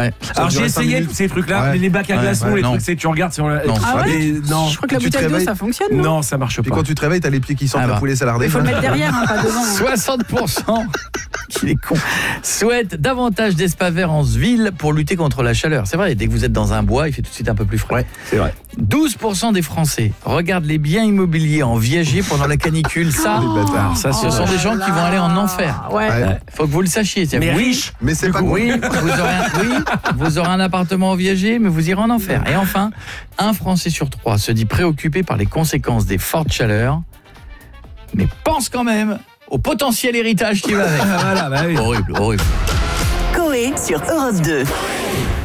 Ouais. Alors j'ai durait 5 essayé minutes. tous ces trucs-là, Ouais. les bacs à glaçons, Ouais, les non. trucs, c'est tu regardes sur la... Non. Ah ouais Et non, Je crois que la Tu te bouteille d'eau, réveilles. ça fonctionne. non, ça marche Puis pas. quand tu te réveilles, t'as les pieds qui sentent Ah bah. la poulet salardée. Il faut le mettre derrière, hein, pas devant. 60% qu'il est con. Souhaitent davantage d'espaces verts en ville pour lutter contre la chaleur. C'est vrai, dès que vous êtes dans un bois, il fait tout de suite un peu plus frais. Ouais, c'est vrai. 12% des Français regardent les biens immobiliers en viager pendant la canicule. Ça, Les bâtards. Ça, ce sont des gens qui vont aller en enfer. Ouais. Ouais. Faut que vous le sachiez. C'est Mais oui, riche. Mais c'est pas oui, vous aurez un appartement en viager, mais vous irez en enfer. Et enfin, un Français sur 3 se dit préoccupé par les conséquences des fortes chaleurs, mais pense quand même au potentiel héritage qui va avec. Voilà, bah oui. Horrible, horrible. Coé sur Europe 2.